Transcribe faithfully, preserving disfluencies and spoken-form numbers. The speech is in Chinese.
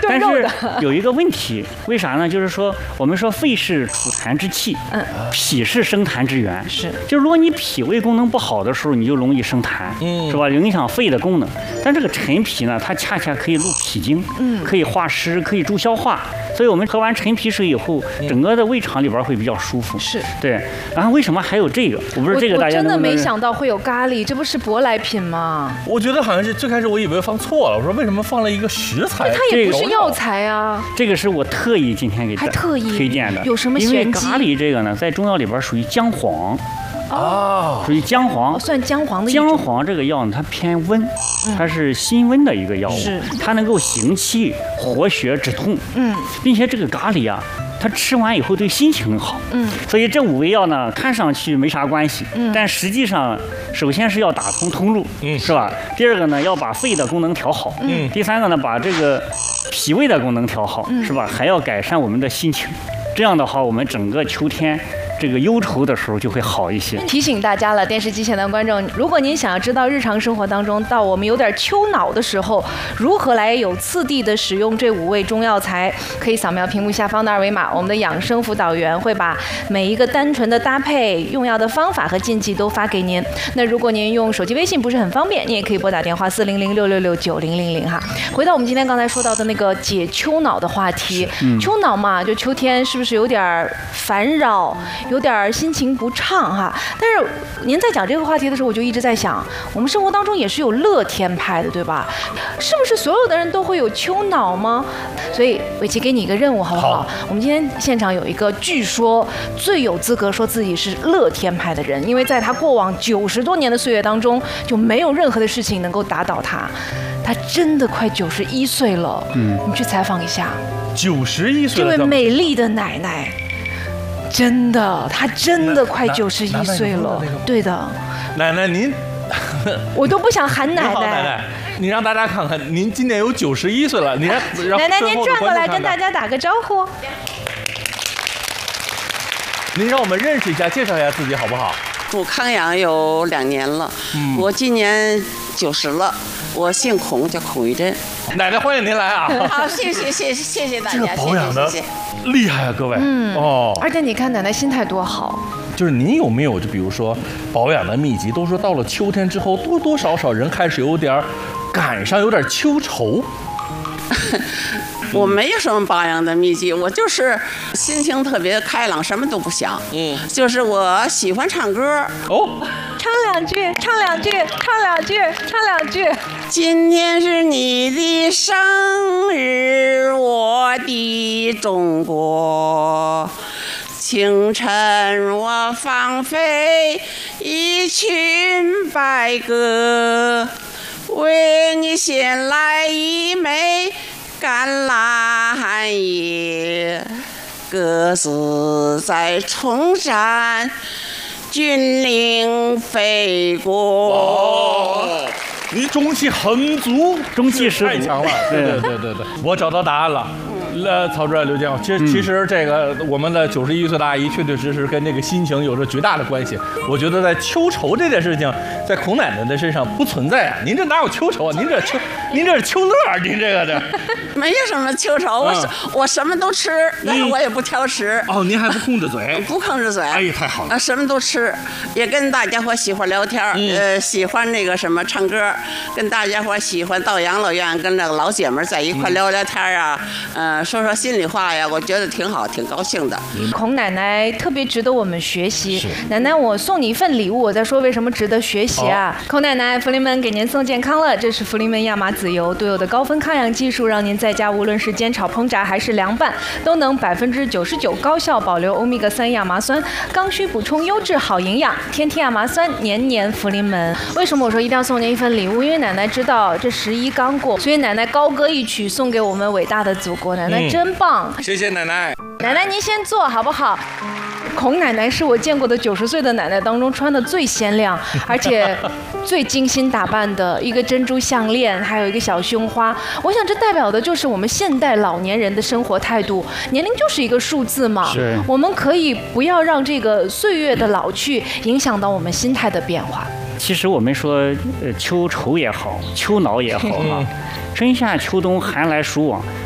但是有一个问题，为啥呢？就是说，我们说肺是储痰之器，嗯，脾是生痰之源， 是。 就如果你脾胃功能不好的时候，你就容易生痰，嗯，是吧？影响肺的功能。但这个陈皮呢，它恰恰可以入脾经，嗯，可以化湿，可以助消化。所以我们喝完陈皮水以后，整个的胃肠里边会比较舒服。 是， 对。然后为什么还有这个？我不是这个大家真的没想到会有咖喱，这不是舶来品吗？ 我觉得好像是最开始我以为放错了，我说为什么放了一个食材？ 它也不是药材啊。 这个是我特意今天给还特意推荐的。 有什么玄机？因为咖喱这个呢，在中药里边属于姜黄。哦，属于姜黄， 算姜黄的。 姜黄这个药呢，它偏温，它是辛温的一个药物， 是它能够行气、活血、止痛，嗯，并且这个咖喱啊，它吃完以后对心情好，嗯，所以这五味药呢，看上去没啥关系，嗯，但实际上，首先是要打通通路，嗯，是吧？第二个呢，要把肺的功能调好，嗯，第三个呢，把这个脾胃的功能调好，是吧？还要改善我们的心情，这样的话，我们整个秋天这个忧愁的时候就会好一些。 提醒大家了，电视机前的观众，如果您想要知道日常生活当中到我们有点秋恼的时候，如何来有次第的使用这五味中药材，可以扫描屏幕下方的二维码，我们的养生辅导员会把每一个单纯的搭配、用药的方法和禁忌都发给您。那如果您用手机微信不是很方便，你也可以拨打电话四零零六六六九零零零哈。回到我们今天刚才说到的那个解秋恼的话题，嗯、秋恼嘛，就秋天是不是有点烦扰？有点心情不畅哈，但是您在讲这个话题的时候，我就一直在想，我们生活当中也是有乐天派的，对吧？是不是所有的人都会有秋恼吗？所以伟奇给你一个任务，好不好？好，我们今天现场有一个据说最有资格说自己是乐天派的人，因为在他过往九十多年的岁月当中，就没有任何的事情能够打倒他。他真的快九十一岁了，嗯，你去采访一下， 九十一岁这位美丽的奶奶。真的，她真的快九十一岁了。对的， 奶奶您， 我都不想喊奶奶。 奶奶，你让大家看看，您今年有九十一岁了，你让奶奶您转过来跟大家打个招呼。 您让我们认识一下，介绍一下自己好不好？ 我康养有两年了，嗯、我今年九十了。我姓孔，叫孔玉珍。 奶奶，欢迎您来啊！ 好，谢谢谢谢谢谢大家， 这保养的厉害啊，各位。 嗯哦，而且你看奶奶心态多好。 就是您有没有就比如说保养的秘籍？都说到了秋天之后，多多少少人开始有点赶上有点秋愁。 我没有什么保养的秘籍，我就是心情特别开朗，什么都不想。嗯，就是我喜欢唱歌。哦， 唱两句，唱两句，唱两句，唱两句。 今天是你的生日，我的中国。清晨我放飞一群白鸽，为你衔来一枚橄榄叶，鸽子在冲山峻岭飞过。 你中气很足， 中气十足， 太强了。对对对对对，我找到答案了。呃，曹主任、刘建，其实、嗯、其实这个我们的九十一岁的阿姨，确确实实跟这个心情有着巨大的关系。我觉得在秋愁这件事情，在孔奶奶的身上不存在啊。您这哪有秋愁啊？您这秋，您这是秋乐，您这个这没有什么秋愁，我、嗯、我什么都吃，但是我也不挑食。 哦，您还不控制嘴？ 不控制嘴。 哎呀，太好了。 啊，什么都吃，也跟大家伙喜欢聊天，嗯、呃，喜欢那个什么唱歌，跟大家伙喜欢到养老院跟那个老姐们在一块聊聊天啊，嗯、呃，说说心里话呀，我觉得挺好，挺高兴的。 孔奶奶特别值得我们学习。奶奶，我送你一份礼物，我在说为什么值得学习啊？孔奶奶，福临门给您送健康了，这是福临门亚麻籽油，独有的高分抗氧技术，让您在家无论是煎炒烹炸还是凉拌，都能百分之九十九高效保留欧米伽三亚麻酸，刚需补充优质好营养，天天亚麻酸，年年福临门。为什么我说一定要送您一份礼物？因为奶奶知道这十一刚过，所以奶奶高歌一曲送给我们伟大的祖国。奶奶真棒， 嗯、谢谢奶奶。 奶奶您先坐好不好？孔奶奶是我见过的九十岁的奶奶当中穿的最鲜亮，而且最精心打扮的，一个珍珠项链，还有一个小胸花。我想这代表的就是我们现代老年人的生活态度。年龄就是一个数字嘛， 是我们可以不要让这个岁月的老去影响到我们心态的变化。 其实我们说，呃，秋愁也好，秋恼也好啊，春夏秋冬寒来暑往，